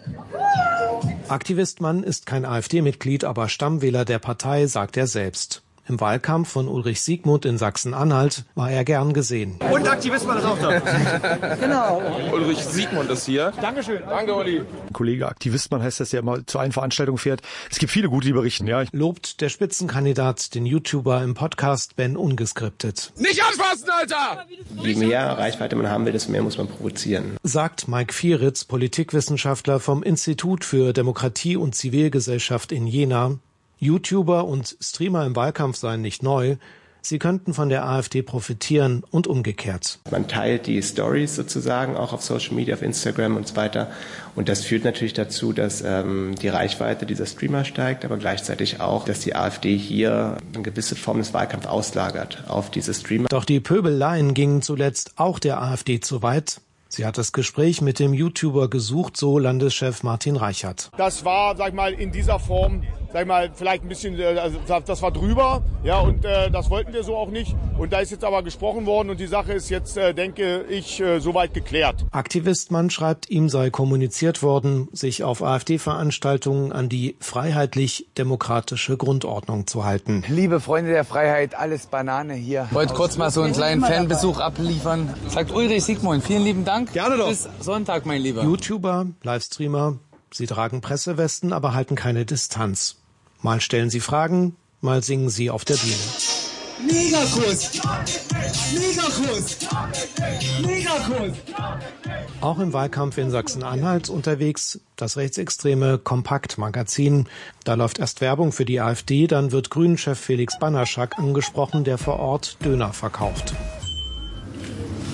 Aktivistmann ist kein AfD-Mitglied, aber Stammwähler der Partei, sagt er selbst. Im Wahlkampf von Ulrich Siegmund in Sachsen-Anhalt war er gern gesehen. Und Aktivistmann ist auch da. Genau. Ulrich Siegmund ist hier. Dankeschön. Danke, Uli. Kollege Aktivistmann heißt das, der mal zu allen Veranstaltungen fährt. Es gibt viele gute, die berichten, ja. Lobt der Spitzenkandidat den YouTuber im Podcast Ben Ungeskriptet. Nicht anfassen, Alter! Je mehr Reichweite man haben will, desto mehr muss man provozieren. Sagt Mike Vieritz, Politikwissenschaftler vom Institut für Demokratie und Zivilgesellschaft in Jena. YouTuber und Streamer im Wahlkampf seien nicht neu. Sie könnten von der AfD profitieren und umgekehrt. Man teilt die Stories sozusagen auch auf Social Media, auf Instagram und so weiter. Und das führt natürlich dazu, dass die Reichweite dieser Streamer steigt, aber gleichzeitig auch, dass die AfD hier eine gewisse Form des Wahlkampfs auslagert auf diese Streamer. Doch die Pöbeleien gingen zuletzt auch der AfD zu weit. Sie hat das Gespräch mit dem YouTuber gesucht, so Landeschef Martin Reichert. Das war, sag ich mal, in dieser Form, sag ich mal, vielleicht ein bisschen, also das war drüber, ja, und das wollten wir so auch nicht. Und da ist jetzt aber gesprochen worden und die Sache ist jetzt, denke ich, soweit geklärt. Aktivistmann schreibt, ihm sei kommuniziert worden, sich auf AfD-Veranstaltungen an die freiheitlich-demokratische Grundordnung zu halten. Liebe Freunde der Freiheit, alles Banane hier. Wollte kurz mal so einen kleinen Fanbesuch abliefern. Sagt Ulrich Siegmund, vielen lieben Dank. Gerne doch. Bis Sonntag, mein Lieber. YouTuber, Livestreamer, sie tragen Pressewesten, aber halten keine Distanz. Mal stellen sie Fragen, mal singen sie auf der Bühne. Megakuss! Megakuss! Megakuss! Auch im Wahlkampf in Sachsen-Anhalt unterwegs das rechtsextreme Kompakt-Magazin. Da läuft erst Werbung für die AfD, dann wird Grünen-Chef Felix Banaschak angesprochen, der vor Ort Döner verkauft.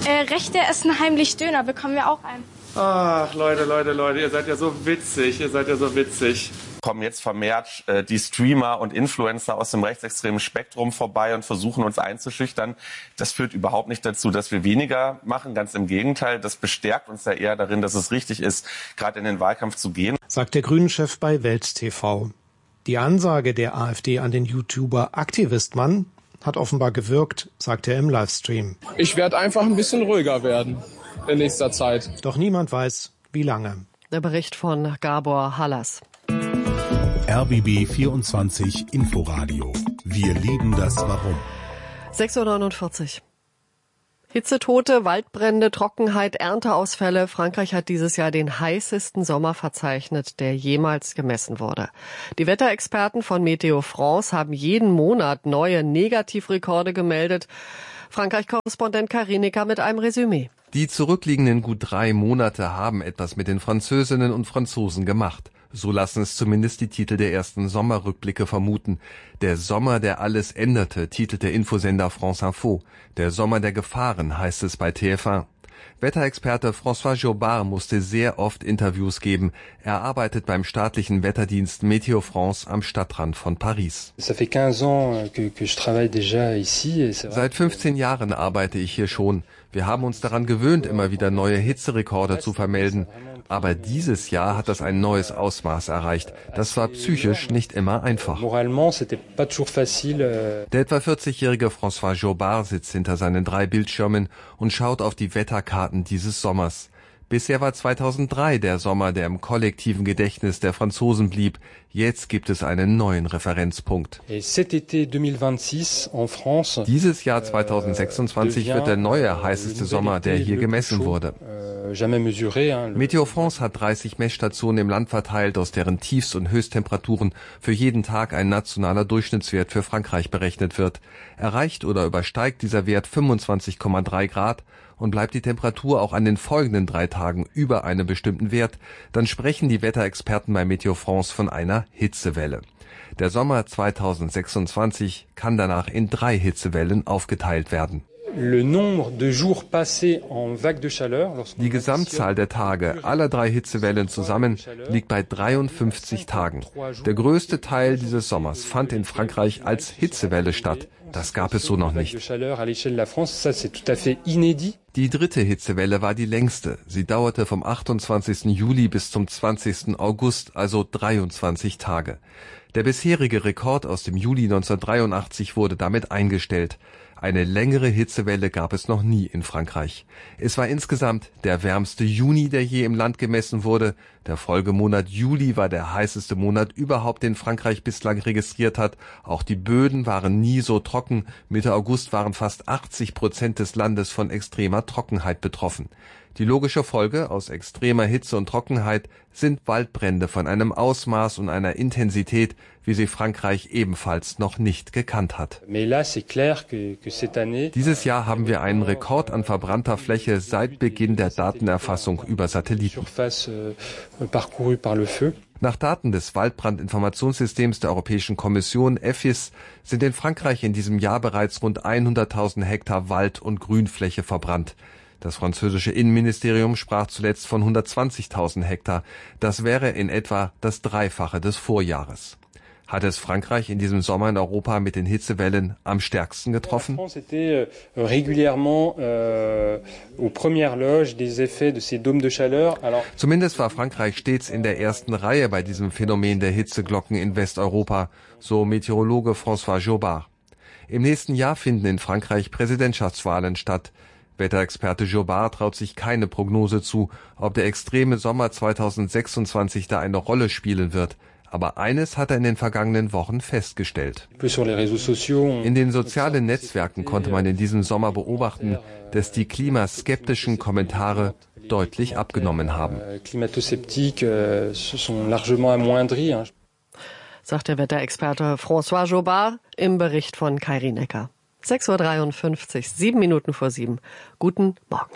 Rechte essen heimlich Döner, bekommen wir auch einen. Ach, Leute, ihr seid ja so witzig. Kommen jetzt vermehrt die Streamer und Influencer aus dem rechtsextremen Spektrum vorbei und versuchen uns einzuschüchtern. Das führt überhaupt nicht dazu, dass wir weniger machen. Ganz im Gegenteil, das bestärkt uns ja eher darin, dass es richtig ist, gerade in den Wahlkampf zu gehen. Sagt der Grünen-Chef bei Welt TV. Die Ansage der AfD an den YouTuber Aktivistmann hat offenbar gewirkt, sagt er im Livestream. Ich werde einfach ein bisschen ruhiger werden in nächster Zeit. Doch niemand weiß, wie lange. Der Bericht von Gabor Hallas. RBB 24 Inforadio. Wir lieben das Warum. 6.49 Uhr. Hitzetote, Waldbrände, Trockenheit, Ernteausfälle. Frankreich hat dieses Jahr den heißesten Sommer verzeichnet, der jemals gemessen wurde. Die Wetterexperten von Météo France haben jeden Monat neue Negativrekorde gemeldet. Frankreich-Korrespondent Karinika mit einem Resümee. Die zurückliegenden gut 3 Monate haben etwas mit den Französinnen und Franzosen gemacht. So lassen es zumindest die Titel der ersten Sommerrückblicke vermuten. Der Sommer, der alles änderte, titelt der Infosender France Info. Der Sommer der Gefahren, heißt es bei TF1. Wetterexperte François Jobard musste sehr oft Interviews geben. Er arbeitet beim staatlichen Wetterdienst Météo France am Stadtrand von Paris. Seit 15 Jahren arbeite ich hier schon. Wir haben uns daran gewöhnt, immer wieder neue Hitzerekorde zu vermelden. Aber dieses Jahr hat das ein neues Ausmaß erreicht. Das war psychisch nicht immer einfach. Der etwa 40-jährige François Jobard sitzt hinter seinen 3 Bildschirmen und schaut auf die Wetterkarten dieses Sommers. Bisher war 2003 der Sommer, der im kollektiven Gedächtnis der Franzosen blieb. Jetzt gibt es einen neuen Referenzpunkt. Dieses Jahr 2026 wird der neue heißeste Sommer, der hier gemessen wurde. Météo France hat 30 Messstationen im Land verteilt, aus deren Tiefst- und Höchsttemperaturen für jeden Tag ein nationaler Durchschnittswert für Frankreich berechnet wird. Erreicht oder übersteigt dieser Wert 25,3 Grad und bleibt die Temperatur auch an den folgenden 3 Tagen über einem bestimmten Wert, dann sprechen die Wetterexperten bei Météo France von einer Hitzewelle. Der Sommer 2026 kann danach in 3 Hitzewellen aufgeteilt werden. Die Gesamtzahl der Tage aller 3 Hitzewellen zusammen liegt bei 53 Tagen. Der größte Teil dieses Sommers fand in Frankreich als Hitzewelle statt. Das gab es so noch nicht. Die 3. Hitzewelle war die längste. Sie dauerte vom 28. Juli bis zum 20. August, also 23 Tage. Der bisherige Rekord aus dem Juli 1983 wurde damit eingestellt. Eine längere Hitzewelle gab es noch nie in Frankreich. Es war insgesamt der wärmste Juni, der je im Land gemessen wurde. Der Folgemonat Juli war der heißeste Monat überhaupt, den Frankreich bislang registriert hat. Auch die Böden waren nie so trocken. Mitte August waren fast 80% des Landes von extremer Trockenheit betroffen. Die logische Folge aus extremer Hitze und Trockenheit sind Waldbrände von einem Ausmaß und einer Intensität, wie sie Frankreich ebenfalls noch nicht gekannt hat. Dieses Jahr haben wir einen Rekord an verbrannter Fläche seit Beginn der Datenerfassung über Satelliten. Nach Daten des Waldbrandinformationssystems der Europäischen Kommission EFIS sind in Frankreich in diesem Jahr bereits rund 100.000 Hektar Wald- und Grünfläche verbrannt. Das französische Innenministerium sprach zuletzt von 120.000 Hektar. Das wäre in etwa das Dreifache des Vorjahres. Hat es Frankreich in diesem Sommer in Europa mit den Hitzewellen am stärksten getroffen? Zumindest war Frankreich stets in der ersten Reihe bei diesem Phänomen der Hitzeglocken in Westeuropa, so Meteorologe François Jobard. Im nächsten Jahr finden in Frankreich Präsidentschaftswahlen statt. Wetterexperte Jobard traut sich keine Prognose zu, ob der extreme Sommer 2026 da eine Rolle spielen wird. Aber eines hat er in den vergangenen Wochen festgestellt. In den sozialen Netzwerken konnte man in diesem Sommer beobachten, dass die klimaskeptischen Kommentare deutlich abgenommen haben. Sagt der Wetterexperte François Jobard im Bericht von Kairi Necker. 6.53 Uhr, 7 Minuten vor 7. Guten Morgen.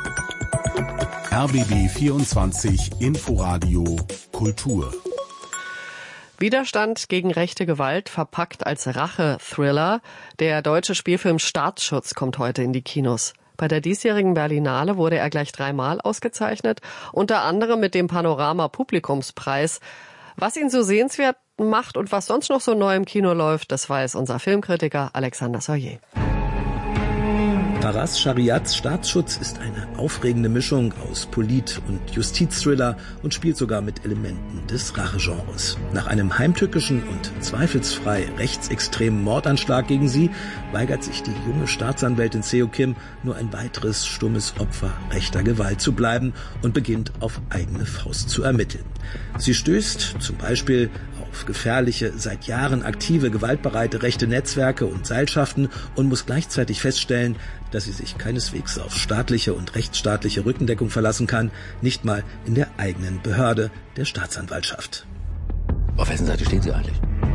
RBB 24 Inforadio Kultur. Widerstand gegen rechte Gewalt verpackt als Rache-Thriller. Der deutsche Spielfilm Staatsschutz kommt heute in die Kinos. Bei der diesjährigen Berlinale wurde er gleich 3-mal ausgezeichnet, unter anderem mit dem Panorama-Publikumspreis. Was ihn so sehenswert macht und was sonst noch so neu im Kino läuft, das weiß unser Filmkritiker Alexander Soyer. Faraz Shariats Staatsschutz ist eine aufregende Mischung aus Polit- und Justizthriller und spielt sogar mit Elementen des Rachegenres. Nach einem heimtückischen und zweifelsfrei rechtsextremen Mordanschlag gegen sie weigert sich die junge Staatsanwältin Seo Kim, nur ein weiteres stummes Opfer rechter Gewalt zu bleiben und beginnt auf eigene Faust zu ermitteln. Sie stößt zum Beispiel auf gefährliche, seit Jahren aktive, gewaltbereite rechte Netzwerke und Seilschaften und muss gleichzeitig feststellen, dass sie sich keineswegs auf staatliche und rechtsstaatliche Rückendeckung verlassen kann, nicht mal in der eigenen Behörde, der Staatsanwaltschaft. Auf wessen Seite stehen Sie eigentlich?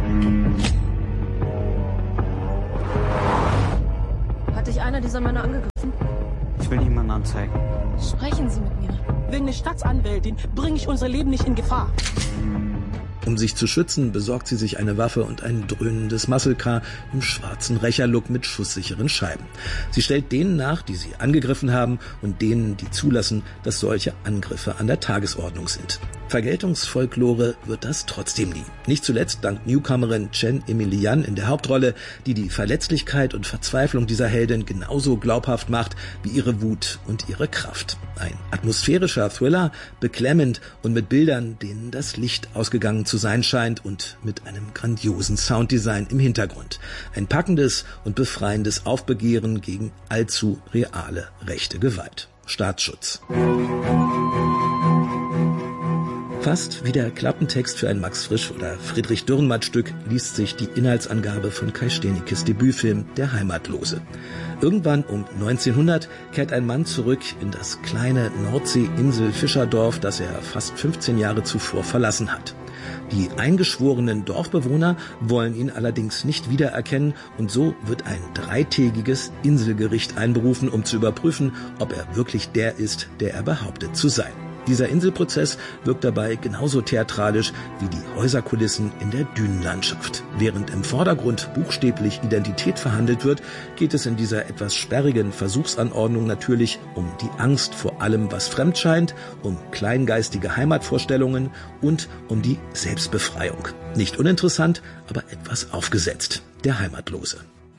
Hat dich einer dieser Männer angegriffen? Ich will niemanden anzeigen. Sprechen Sie mit mir. Wegen der Staatsanwältin bringe ich unser Leben nicht in Gefahr. Um sich zu schützen, besorgt sie sich eine Waffe und ein dröhnendes Muscle Car im schwarzen Rächerlook mit schusssicheren Scheiben. Sie stellt denen nach, die sie angegriffen haben und denen, die zulassen, dass solche Angriffe an der Tagesordnung sind. Vergeltungsfolklore wird das trotzdem nie. Nicht zuletzt dank Newcomerin Chen Emilian in der Hauptrolle, die die Verletzlichkeit und Verzweiflung dieser Heldin genauso glaubhaft macht wie ihre Wut und ihre Kraft. Ein atmosphärischer Thriller, beklemmend und mit Bildern, denen das Licht ausgegangen zu sein scheint und mit einem grandiosen Sounddesign im Hintergrund. Ein packendes und befreiendes Aufbegehren gegen allzu reale rechte Gewalt. Staatsschutz. Fast wie der Klappentext für ein Max Frisch oder Friedrich Dürrenmatt-Stück liest sich die Inhaltsangabe von Kai Stenicke's Debütfilm Der Heimatlose. Irgendwann um 1900 kehrt ein Mann zurück in das kleine Nordsee-Insel-Fischerdorf, das er fast 15 Jahre zuvor verlassen hat. Die eingeschworenen Dorfbewohner wollen ihn allerdings nicht wiedererkennen und so wird ein 3-tägiges Inselgericht einberufen, um zu überprüfen, ob er wirklich der ist, der er behauptet zu sein. Dieser Inselprozess wirkt dabei genauso theatralisch wie die Häuserkulissen in der Dünenlandschaft. Während im Vordergrund buchstäblich Identität verhandelt wird, geht es in dieser etwas sperrigen Versuchsanordnung natürlich um die Angst vor allem, was fremd scheint, um kleingeistige Heimatvorstellungen und um die Selbstbefreiung. Nicht uninteressant, aber etwas aufgesetzt. Der Heimatlose.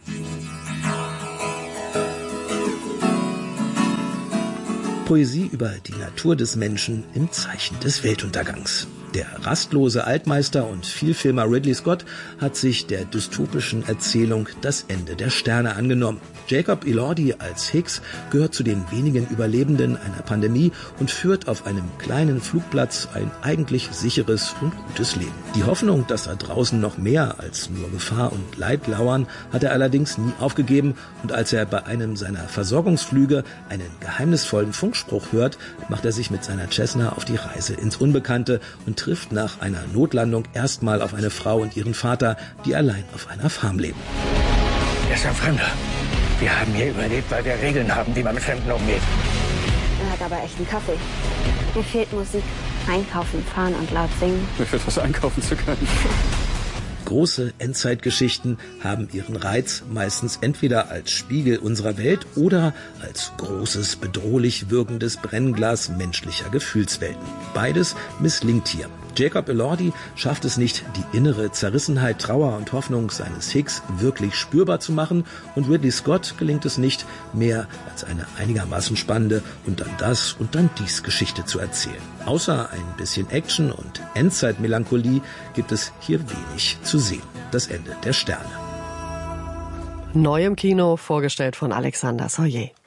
Poesie über die Natur des Menschen im Zeichen des Weltuntergangs. Der rastlose Altmeister und Vielfilmer Ridley Scott hat sich der dystopischen Erzählung Das Ende der Sterne angenommen. Jacob Elordi als Higgs gehört zu den wenigen Überlebenden einer Pandemie und führt auf einem kleinen Flugplatz ein eigentlich sicheres und gutes Leben. Die Hoffnung, dass da draußen noch mehr als nur Gefahr und Leid lauern, hat er allerdings nie aufgegeben und als er bei einem seiner Versorgungsflüge einen geheimnisvollen Funkspruch hört, macht er sich mit seiner Cessna auf die Reise ins Unbekannte und trifft nach einer Notlandung erstmal auf eine Frau und ihren Vater, die allein auf einer Farm leben. Er ist ein Fremder. Wir haben hier überlebt, weil wir Regeln haben, wie man mit Fremden umgeht. Er hat aber echt einen Kaffee. Mir fehlt Musik. Einkaufen, fahren und laut singen. Mir fehlt was einkaufen zu können. Große Endzeitgeschichten haben ihren Reiz meistens entweder als Spiegel unserer Welt oder als großes, bedrohlich wirkendes Brennglas menschlicher Gefühlswelten. Beides misslingt hier. Jacob Elordi schafft es nicht, die innere Zerrissenheit, Trauer und Hoffnung seines Higgs wirklich spürbar zu machen und Ridley Scott gelingt es nicht, mehr als eine einigermaßen spannende und dann das und dann dies Geschichte zu erzählen. Außer ein bisschen Action und Endzeitmelancholie gibt es hier wenig zu sehen. Das Ende der Sterne. Neu im Kino, vorgestellt von Alexander Soyer.